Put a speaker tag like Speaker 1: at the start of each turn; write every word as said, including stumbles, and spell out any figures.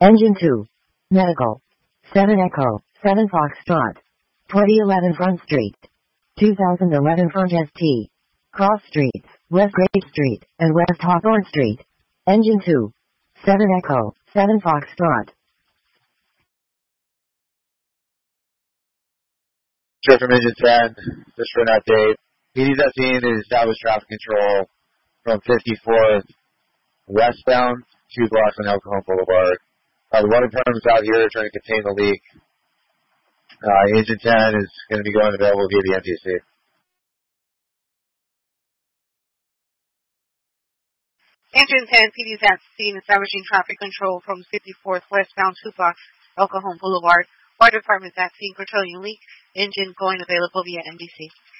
Speaker 1: Engine two. Medical. seven Echo, seven Foxtrot. twenty eleven Front Street. two thousand eleven Front S T. Cross Streets, West Grape Street, and West Hawthorne Street. Engine two. seven Echo, seven Foxtrot.
Speaker 2: Sure from Engine ten, just for an update. P D's at scene is established traffic control from fifty-fourth westbound, two blocks on El Cajon Boulevard. Uh, the water department's out here trying to contain the leak. Uh, Engine ten is going to be going available via the M T C.
Speaker 3: Engine ten, P D's at scene establishing traffic control from fifty-fourth westbound, two blocks, El Cajon Boulevard. Water department's at scene, curtailing leak. Engine going available via M D C.